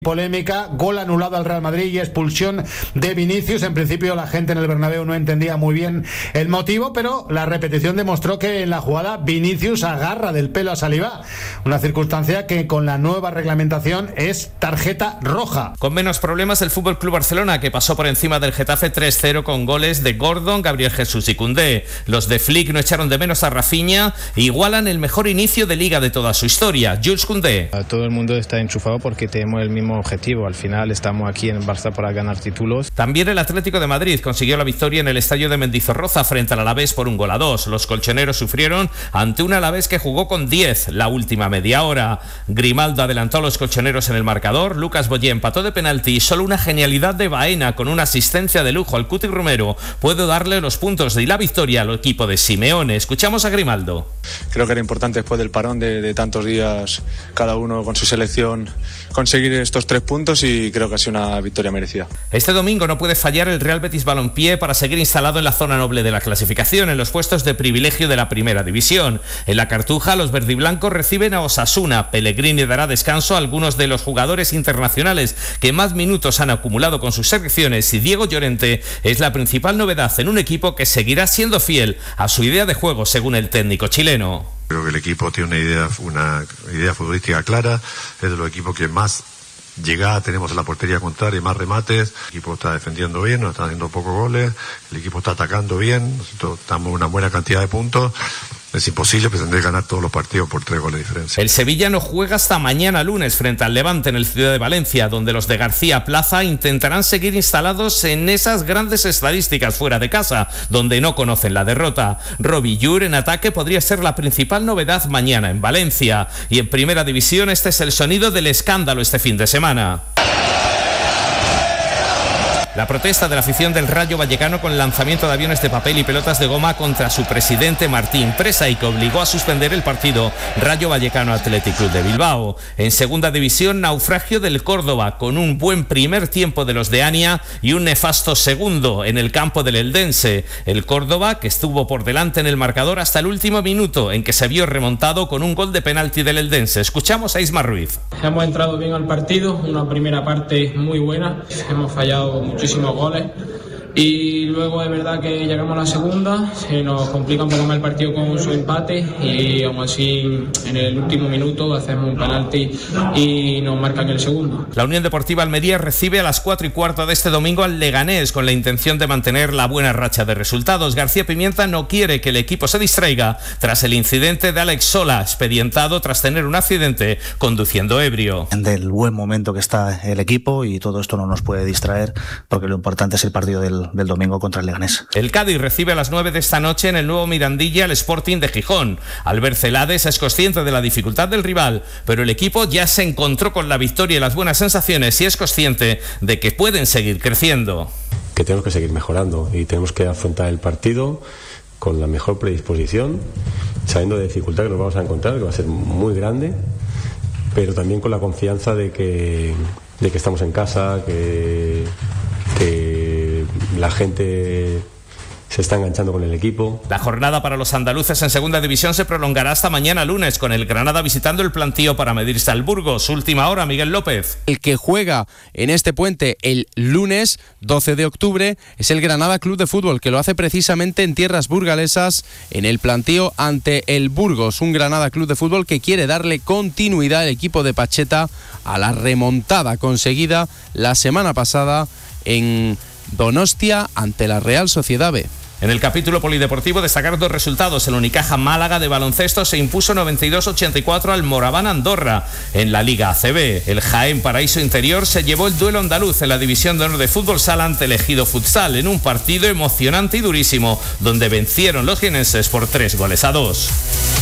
Polémica, gol anulado al Real Madrid y expulsión de Vinicius. En principio la gente en el Bernabéu no entendía muy bien el motivo, pero la repetición demostró que en la jugada Vinicius agarra del pelo a Saliba, una circunstancia que con la nueva reglamentación es tarjeta roja. Con menos problemas el FC Barcelona, que pasó por encima del Getafe 3-0 con goles de Gordon, Gabriel Jesús y Koundé. Los de Flick no echaron de menos a Rafinha e igualan el mejor inicio de liga de toda su historia. Jules Koundé. Todo el mundo está enchufado porque tenemos el mismo objetivo. Al final estamos aquí en Barça para ganar títulos. También el Atlético de Madrid consiguió la victoria en el estadio de Mendizorroza frente al Alavés por 1-2. Los colchoneros sufrieron ante un Alavés que jugó con 10 la última media hora. Grimaldo adelantó a los colchoneros en el marcador, Lucas Boyé empató de penalti y solo una genialidad de Baena con una asistencia de lujo al Cuti Romero puede darle los puntos y la victoria al equipo de Simeone. Escuchamos a Grimaldo. Creo que era importante después del parón de tantos días, cada uno con su selección, conseguir estos 3 puntos y creo que ha sido una victoria merecida. Este domingo no puede fallar el Real Betis Balompié para seguir instalado en la zona noble de la clasificación, en los puestos de privilegio de la primera división. En la Cartuja, los verdiblancos reciben a Osasuna. Pellegrini dará descanso a algunos de los jugadores internacionales que más minutos han acumulado con sus selecciones y Diego Llorente es la principal novedad en un equipo que seguirá siendo fiel a su idea de juego, según el técnico chileno. Creo que el equipo tiene una idea futbolística clara, es de los equipos que más llegada tenemos en la portería contraria y más remates. El equipo está defendiendo bien, nos está haciendo pocos goles, el equipo está atacando bien, nosotros estamos en una buena cantidad de puntos. Es imposible pretender ganar todos los partidos por 3 goles de diferencia. El Sevilla no juega hasta mañana lunes frente al Levante en el Ciudad de Valencia, donde los de García Plaza intentarán seguir instalados en esas grandes estadísticas fuera de casa, donde no conocen la derrota. Robbie Llur en ataque podría ser la principal novedad mañana en Valencia. Y en Primera División este es el sonido del escándalo este fin de semana. La protesta de la afición del Rayo Vallecano con el lanzamiento de aviones de papel y pelotas de goma contra su presidente Martín Presa y que obligó a suspender el partido Rayo Vallecano Athletic Club de Bilbao. En Segunda División, naufragio del Córdoba con un buen primer tiempo de los de Ania y un nefasto segundo en el campo del Eldense. El Córdoba, que estuvo por delante en el marcador hasta el último minuto en que se vio remontado con un gol de penalti del Eldense. Escuchamos a Isma Ruiz. Hemos entrado bien al partido, una primera parte muy buena, hemos fallado muchísimos goles y luego es verdad que llegamos a la segunda, se nos complica un poco más el partido con su empate y aún así en el último minuto hacemos un penalti y nos marcan el segundo. La Unión Deportiva Almería recibe a las 4:15 de este domingo al Leganés con la intención de mantener la buena racha de resultados. García Pimienta no quiere que el equipo se distraiga tras el incidente de Alex Sola, expedientado tras tener un accidente conduciendo ebrio. Del buen momento que está el equipo y todo esto no nos puede distraer porque lo importante es el partido del domingo contra el Leganés. El Cádiz recibe a las 9 de esta noche en el nuevo Mirandilla al Sporting de Gijón. Albert Celades es consciente de la dificultad del rival, pero el equipo ya se encontró con la victoria y las buenas sensaciones y es consciente de que pueden seguir creciendo. Que tenemos que seguir mejorando y tenemos que afrontar el partido con la mejor predisposición, sabiendo de la dificultad que nos vamos a encontrar, que va a ser muy grande, pero también con la confianza de que estamos en casa, que la gente se está enganchando con el equipo. La jornada para los andaluces en Segunda División se prolongará hasta mañana lunes, con el Granada visitando el Plantío para medirse al Burgos. Última hora, Miguel López. El que juega en este puente el lunes 12 de octubre es el Granada Club de Fútbol, que lo hace precisamente en tierras burgalesas, en el Plantío ante el Burgos. Un Granada Club de Fútbol que quiere darle continuidad al equipo de Pacheta a la remontada conseguida la semana pasada en Donostia ante la Real Sociedad B. En el capítulo polideportivo destacar 2 resultados. El Unicaja Málaga de baloncesto se impuso 92-84 al Moraván Andorra en la Liga ACB. El Jaén Paraíso Interior se llevó el duelo andaluz en la División de Honor de Fútbol Sala ante el Ejido Futsal en un partido emocionante y durísimo donde vencieron los jienenses por 3-2.